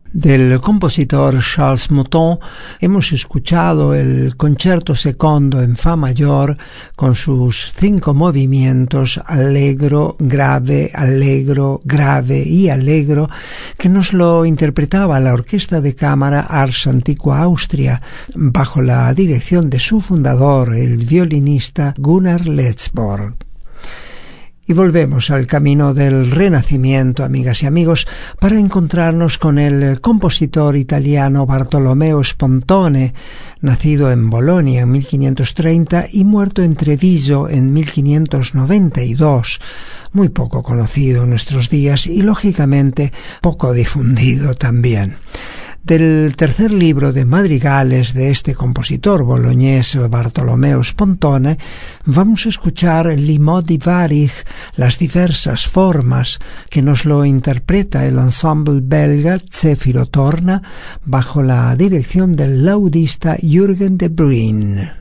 Del compositor Charles Mouton hemos escuchado el Concerto Secondo en Fa mayor con sus 5 movimientos allegro, grave y allegro, que nos lo interpretaba la Orquesta de Cámara Ars Antiqua Austria bajo la dirección de su fundador, el violinista Gunnar Letzborg. Y volvemos al camino del Renacimiento, amigas y amigos, para encontrarnos con el compositor italiano Bartolomeo Spontone, nacido en Bolonia en 1530 y muerto en Treviso en 1592, muy poco conocido en nuestros días y lógicamente poco difundido también. Del tercer libro de madrigales de este compositor boloñés Bartolomeo Spontone vamos a escuchar Li modi vari, las diversas formas, que nos lo interpreta el ensemble belga Zefiro Torna bajo la dirección del laudista Jürgen de Bruyn.